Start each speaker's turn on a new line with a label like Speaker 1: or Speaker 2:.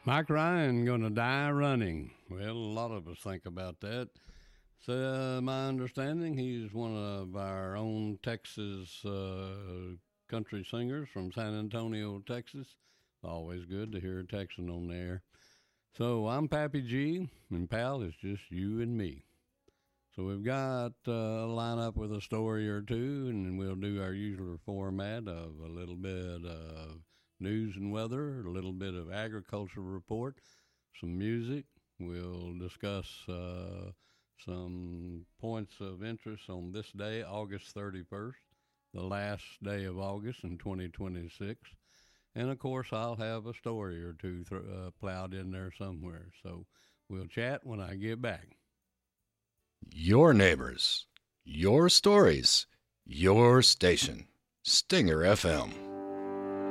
Speaker 1: Mike Ryan gonna die running. Well, a lot of us think about that. So, my understanding, he's one of our own Texas country singers from San Antonio, Texas. Always good to hear a Texan on there. So, I'm Pappy G, and pal, it's just you and me. So, we've got a lineup with a story or two, and we'll do our usual format of a little bit of news and weather, a little bit of agriculture report, some music. We'll discuss some points of interest on this day, August 31st, the last day of August in 2026. And of course, I'll have a story or two plowed in there somewhere. So we'll chat when I get back.
Speaker 2: Your neighbors, your stories, your station. Stinger FM.